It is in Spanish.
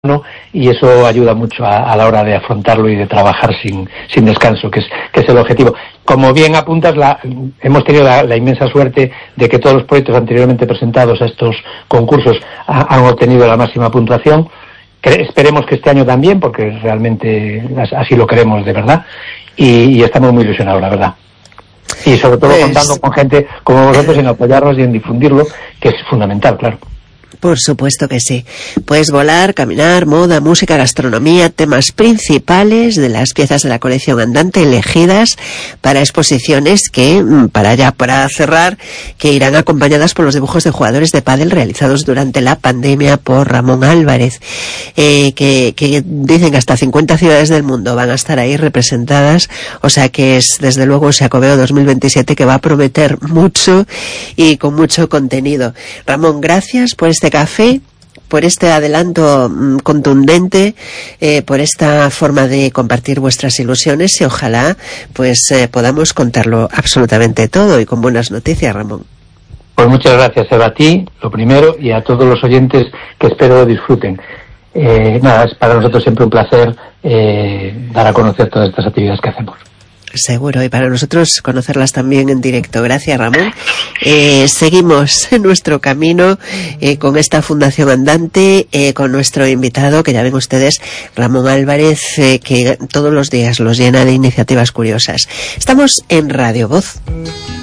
y eso ayuda mucho a la hora de afrontarlo y de trabajar sin descanso, que es el objetivo. Como bien apuntas, hemos tenido la inmensa suerte de que todos los proyectos anteriormente presentados a estos concursos han obtenido la máxima puntuación. Esperemos que este año también, porque realmente así lo queremos de verdad, y estamos muy ilusionados, la verdad. Y sobre todo contando con gente como vosotros en apoyarnos y en difundirlo, que es fundamental, claro. Por supuesto que sí. Puedes volar, caminar, moda, música, gastronomía, temas principales de las piezas de la colección andante elegidas para exposiciones que, para cerrar, que irán acompañadas por los dibujos de jugadores de pádel realizados durante la pandemia por Ramón Álvarez, que dicen que hasta 50 ciudades del mundo van a estar ahí representadas, o sea que es desde luego un Xacobeo 2027 que va a prometer mucho y con mucho contenido. Ramón, gracias por este café, por este adelanto contundente, por esta forma de compartir vuestras ilusiones y ojalá podamos contarlo absolutamente todo y con buenas noticias, Ramón. Pues muchas gracias, Eva, a ti, lo primero, y a todos los oyentes que espero disfruten. Es para nosotros siempre un placer dar a conocer todas estas actividades que hacemos. Seguro, y para nosotros conocerlas también en directo. Gracias, Ramón. Seguimos en nuestro camino con esta Fundación Andante, con nuestro invitado, que ya ven ustedes, Ramón Álvarez, que todos los días los llena de iniciativas curiosas. Estamos en Radio Voz.